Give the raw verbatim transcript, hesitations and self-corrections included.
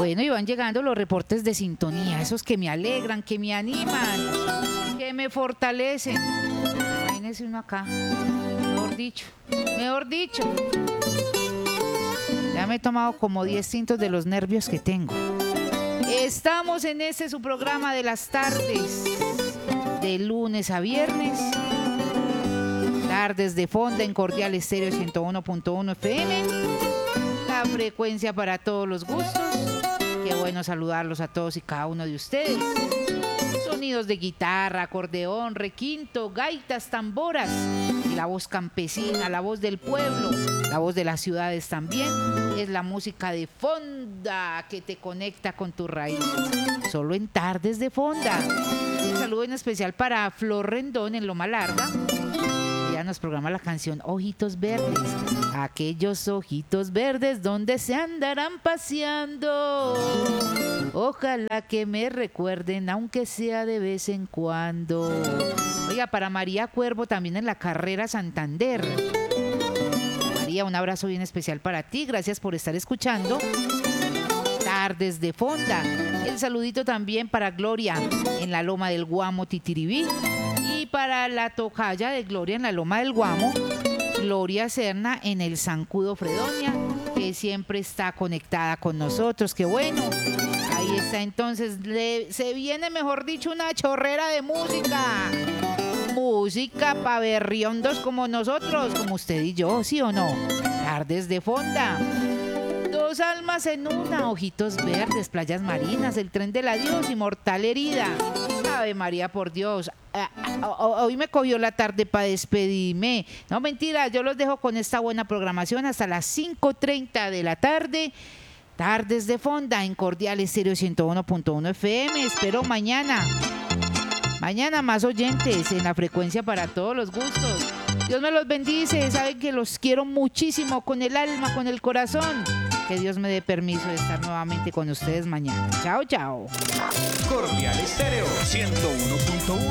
Bueno, y van llegando los reportes de sintonía, esos que me alegran, que me animan, que me fortalecen. Imagínese uno acá, mejor dicho, mejor dicho. Ya me he tomado como diez tintos de los nervios que tengo. Estamos en este su programa de las tardes, de lunes a viernes. Tardes de Fonda en Cordial Estéreo ciento uno punto uno F M. La frecuencia para todos los gustos. Qué bueno saludarlos a todos y cada uno de ustedes. Sonidos de guitarra, acordeón, requinto, gaitas, tamboras y la voz campesina, la voz del pueblo, la voz de las ciudades también. Es la música de Fonda que te conecta con tus raíces. Solo en Tardes de Fonda. Un saludo en especial para Flor Rendón en Loma Larga. Ella nos programa la canción Ojitos Verdes. Aquellos ojitos verdes donde se andarán paseando. Ojalá que me recuerden, aunque sea de vez en cuando. Oiga, para María Cuervo también en la Carrera Santander. María, un abrazo bien especial para ti. Gracias por estar escuchando Tardes de Fonda. El saludito también para Gloria en la Loma del Guamo, Titiribí. Y para la tocaya de Gloria en la Loma del Guamo, Gloria Serna en el Zancudo Fredonia, que siempre está conectada con nosotros. ¡Qué bueno! Ahí está, entonces, le, se viene, mejor dicho, una chorrera de música. Música pa' berriondos como nosotros, como usted y yo, ¿sí o no? Tardes de Fonda. Dos almas en una, ojitos verdes, playas marinas, el tren del adiós, inmortal herida. Ave María, por Dios. Hoy me cogió la tarde para despedirme. No, mentira, yo los dejo con esta buena programación hasta las cinco y treinta de la tarde. Tardes de Fonda en Cordial Estéreo ciento uno punto uno F M. Espero mañana. Mañana más oyentes en la frecuencia para todos los gustos. Dios me los bendice. Saben que los quiero muchísimo con el alma, con el corazón. Que Dios me dé permiso de estar nuevamente con ustedes mañana. Chao, chao. Cordial Estéreo ciento uno punto uno.